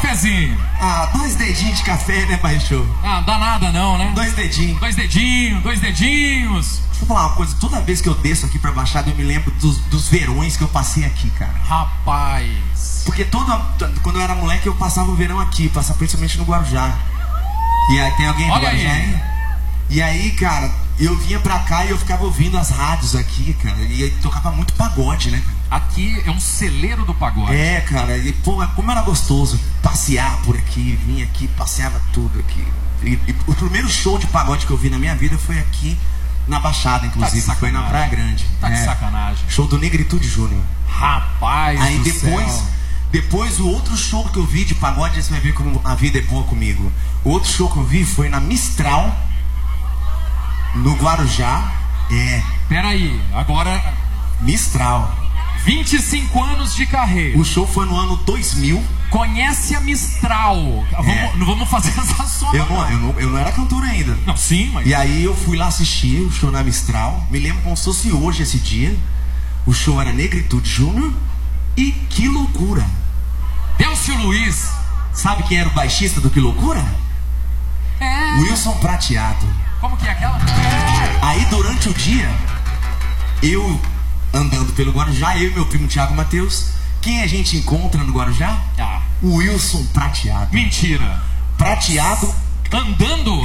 cafezinho? Ah, 2 dedinhos de café, né, pai show? Ah, não dá nada não, né? 2 dedinhos. 2 dedinhos, 2 dedinhos. Deixa eu falar uma coisa, toda vez que eu desço aqui pra Baixada eu me lembro dos verões que eu passei aqui, cara. Rapaz. Porque quando eu era moleque eu passava o verão aqui, passava principalmente no Guarujá. E aí tem alguém do Guarujá aí? E aí, cara, eu vinha pra cá e eu ficava ouvindo as rádios aqui, cara. E aí tocava muito pagode, né? Aqui é um celeiro do pagode. É, cara, e pô, como era gostoso passear por aqui, vinha aqui, passeava tudo aqui. E o primeiro show de pagode que eu vi na minha vida foi aqui na Baixada, inclusive, foi na Praia Grande. Tá de sacanagem. Show do Negritude Júnior. Rapaz, aí do depois o outro show que eu vi de pagode, você vai ver como a vida é boa comigo. O outro show que eu vi foi na Mistral, no Guarujá. Peraí, agora... Mistral. 25 anos de carreira. O show foi no ano 2000. Conhece a Mistral. Não vamos fazer essa soma. Eu não era cantor ainda. Não, sim, mas... E aí eu fui lá assistir o show na Mistral. Me lembro como se fosse hoje esse dia. O show era Negritude Júnior. E Que Loucura. Delcio Luiz. Sabe quem era o baixista do Que Loucura? Wilson Prateado. Como que é aquela? Aí durante o dia, eu andando pelo Guarujá, eu e meu primo Thiago Matheus, quem a gente encontra no Guarujá? O Wilson Prateado. Mentira. Prateado. Andando?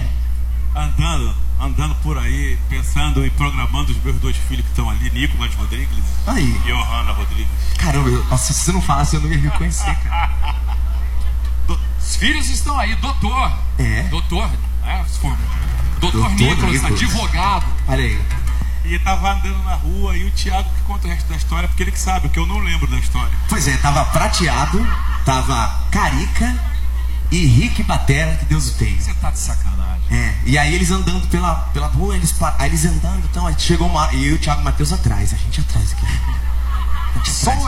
Andando por aí, pensando e programando os meus 2 filhos que estão ali, Nicolas Rodrigues e Johanna Rodrigues. Caramba, se você não falasse eu não ia reconhecer, cara. Os filhos estão aí, doutor. Doutor, doutor Nicolas, advogado. Olha aí. E tava andando na rua e o Thiago que conta o resto da história, porque ele que sabe, porque eu não lembro da história. Pois é, tava Prateado, tava Carica e Rick Batera, que Deus o tenha. Você tá de sacanagem. E aí eles andando pela rua, aí eles andando, então aí chegou uma... E eu e o Thiago Matheus atrás, a gente atrás aqui. Só